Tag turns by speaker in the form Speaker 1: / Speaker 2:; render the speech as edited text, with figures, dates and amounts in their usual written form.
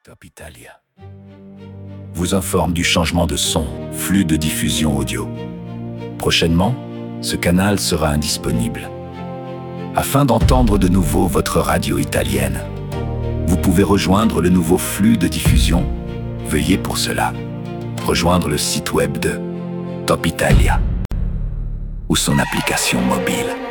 Speaker 1: Top Italia vous informe du changement de son, flux de diffusion audio. Prochainement, ce canal sera indisponible. Afin d'entendre de nouveau votre radio italienne, vous pouvez rejoindre le nouveau flux de diffusion. Veuillez pour cela rejoindre le site web de Top Italia ou son application mobile.